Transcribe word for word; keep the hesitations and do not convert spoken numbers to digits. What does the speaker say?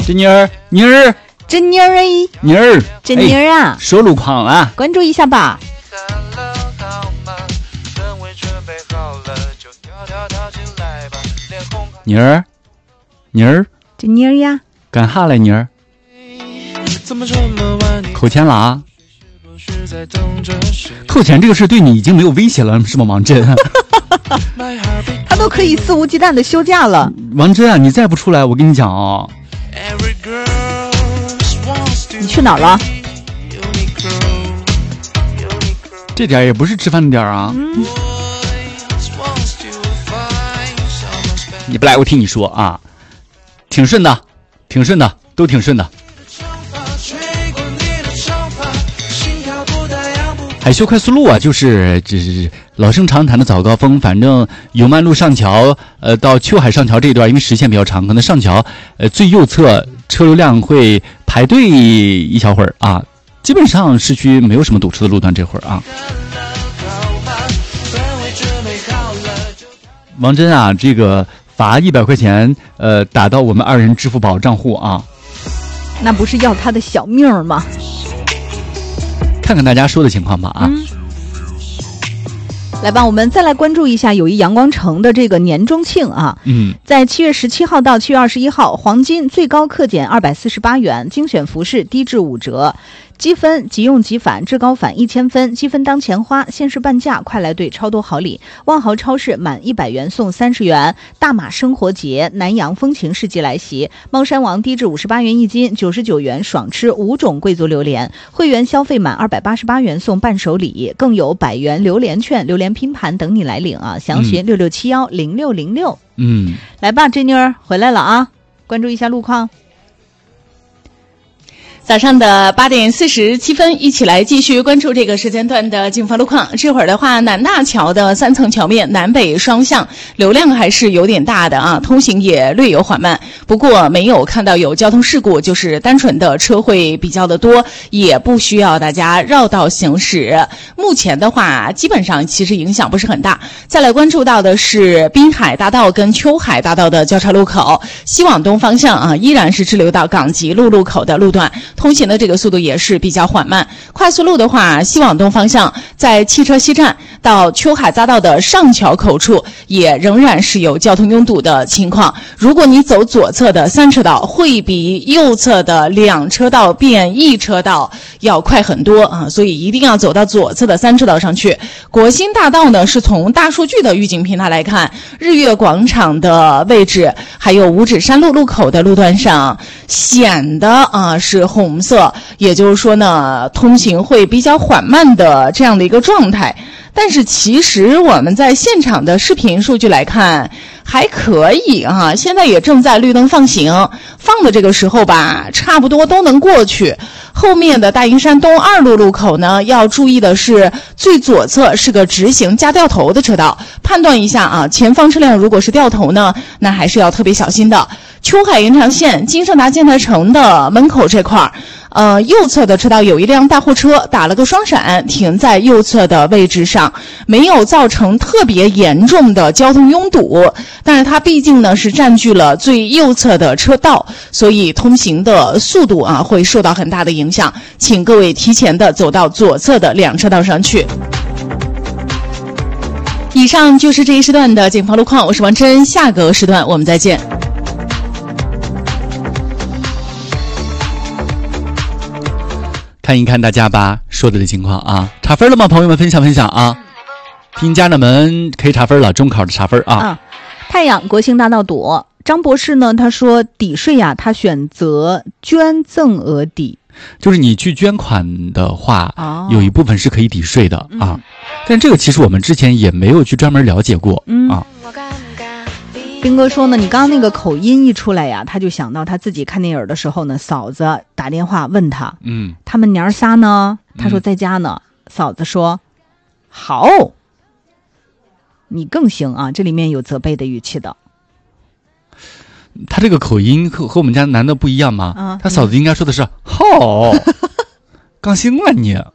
这妮儿，妮儿， 这妮儿哎， 妮儿， 这妮儿啊， 哎、说路况啊， 关注一下吧。 妮儿，妮儿， 这妮儿呀， 干哈嘞？妮儿，扣钱了啊？扣钱这个事对你已经没有威胁了，是吗，王真？ 他都可以肆无忌惮的休假了。 王真啊，你再不出来，我跟你讲哦。 你去哪儿了？ 这点也不是吃饭的点啊。嗯，你不来，我听你说啊，挺顺的，挺顺的，都挺顺的。海修快速路啊，就是这是老生常谈的早高峰。反正永曼路上桥，呃，到秋海上桥这一段，因为时线比较长，可能上桥呃最右侧车流量会排队一小会儿啊。基本上市区没有什么堵车的路段，这会儿啊。王真啊，这个罚一百块钱，呃，打到我们二人支付宝账户啊。 那不是要他的小命吗？ 看看大家说的情况吧啊、嗯， 来吧，我们再来关注一下友谊阳光城的这个年中庆啊。 嗯， 在七月十七号到七月二十一号，黄金最高克减二百四十八元，精选服饰低至五折。积分即用即返，至高返一千分，积分当钱花，限时半价，快来兑超多好礼！万豪超市满一百元送三十元，大马生活节、南洋风情市集来袭，猫山王低至五十八元一斤，九十九元爽吃五种贵族榴莲，会员消费满二百八十八元送伴手礼，更有百元榴莲券、榴莲拼盘等你来领啊！详询六六七幺零六零六。 嗯， 来吧，这妮儿回来了啊！关注一下路况。 早上的八点四十七分，一起来继续关注这个时间段的警方路况。这会儿的话，南大桥的三层桥面南北双向流量还是有点大的啊，通行也略有缓慢。不过没有看到有交通事故，就是单纯的车会比较的多，也不需要大家绕道行驶。目前的话，基本上其实影响不是很大。再来关注到的是滨海大道跟秋海大道的交叉路口，西往东方向啊，依然是滞留到港吉路路口的路段。通行的这个速度也是比较缓慢。快速路的话，西往东方向，在汽车西站到秋海匝道的上桥口处，也仍然是有交通拥堵的情况。如果你走左侧的三车道，会比右侧的两车道变一车道要快很多啊，所以一定要走到左侧的三车道上去。国新大道呢，是从大数据的预警平台来看，日月广场的位置，还有五指山路路口的路段上，显得啊是红红色，也就是说呢，通行会比较缓慢的这样的一个状态。但是其实我们在现场的视频数据来看还可以啊，现在也正在绿灯放行，放的这个时候吧，差不多都能过去。后面的大营山东二路路口呢，要注意的是最左侧是个直行加掉头的车道，判断一下啊，前方车辆如果是掉头呢，那还是要特别小心的。秋海延长线金盛达建材城的门口这块儿，呃，右侧的车道有一辆大货车打了个双闪，停在右侧的位置上，没有造成特别严重的交通拥堵，但是它毕竟呢是占据了最右侧的车道，所以通行的速度啊会受到很大的影响，请各位提前的走到左侧的两车道上去。以上就是这一时段的警方路况，我是王真，下个时段我们再见。 看一看大家吧说的这情况啊，查分了吗？朋友们分享分享啊！听家长们可以查分了，中考的查分啊。 啊，太阳国兴大道堵，张博士呢他说抵税呀、啊，他选择捐赠额抵， 就是你去捐款的话、哦、有一部分是可以抵税的、嗯、啊。但这个其实我们之前也没有去专门了解过、嗯、啊。 兵哥说呢，你刚刚那个口音一出来呀，他就想到他自己看电影的时候呢，嫂子打电话问他， 嗯， 他们娘仨呢？他说在家呢。嗯、嫂子说，好，你更行啊，这里面有责备的语气的。 他这个口音和和我们家男的不一样吗？ 啊、 他嫂子应该说的是好，更行了你。